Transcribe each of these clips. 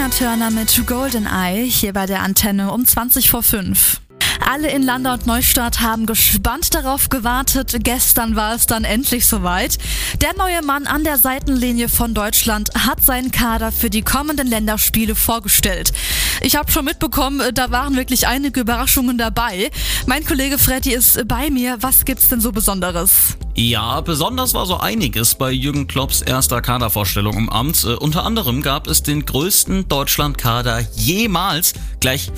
Tina Turner mit Goldeneye hier bei der Antenne um 20 vor 5. Alle in Landau und Neustadt haben gespannt darauf gewartet. Gestern war es dann endlich soweit. Der neue Mann an der Seitenlinie von Deutschland hat seinen Kader für die kommenden Länderspiele vorgestellt. Ich habe schon mitbekommen, da waren wirklich einige Überraschungen dabei. Mein Kollege Freddy ist bei mir. Was gibt's denn so Besonderes? Ja, besonders war so einiges bei Jürgen Klopps erster Kadervorstellung im Amt. Unter anderem gab es den größten Deutschlandkader jemals. Gleich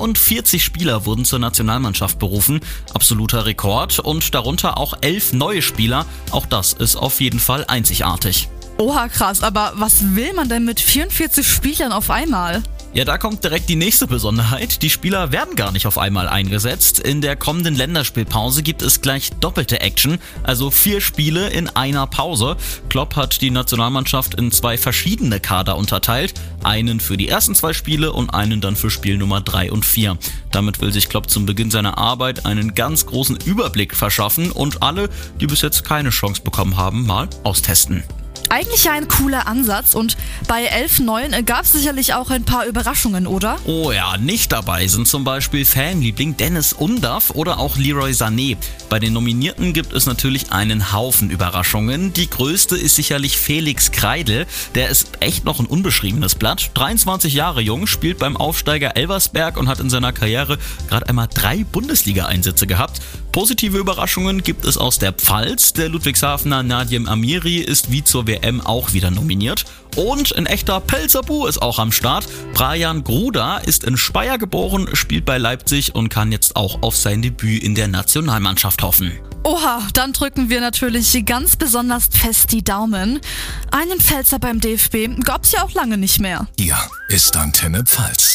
44 Spieler wurden zur Nationalmannschaft berufen. Absoluter Rekord. Und darunter auch 11 neue Spieler. Auch das ist auf jeden Fall einzigartig. Oha, krass. Aber was will man denn mit 44 Spielern auf einmal? Ja, da kommt direkt die nächste Besonderheit. Die Spieler werden gar nicht auf einmal eingesetzt. In der kommenden Länderspielpause gibt es gleich doppelte Action, also 4 Spiele in einer Pause. Klopp hat die Nationalmannschaft in 2 verschiedene Kader unterteilt. Einen für die ersten 2 Spiele und einen dann für Spiel Nummer 3 und 4. Damit will sich Klopp zum Beginn seiner Arbeit einen ganz großen Überblick verschaffen und alle, die bis jetzt keine Chance bekommen haben, mal austesten. Eigentlich ein cooler Ansatz und bei 11 Neuen gab es sicherlich auch ein paar Überraschungen, oder? Oh ja, nicht dabei sind zum Beispiel Fanliebling Dennis Undaff oder auch Leroy Sané. Bei den Nominierten gibt es natürlich einen Haufen Überraschungen. Die größte ist sicherlich Felix Kreidl. Der ist echt noch ein unbeschriebenes Blatt. 23 Jahre jung, spielt beim Aufsteiger Elversberg und hat in seiner Karriere gerade einmal 3 Bundesliga-Einsätze gehabt. Positive Überraschungen gibt es aus der Pfalz. Der Ludwigshafener Nadim Amiri ist wie zur WM auch wieder nominiert. Und ein echter Pelzerbu ist auch am Start. Brian Gruda ist in Speyer geboren, spielt bei Leipzig und kann jetzt auch auf sein Debüt in der Nationalmannschaft hoffen. Oha, dann drücken wir natürlich ganz besonders fest die Daumen. Einen Pfälzer beim DFB gab's ja auch lange nicht mehr. Hier ist Antenne Pfalz.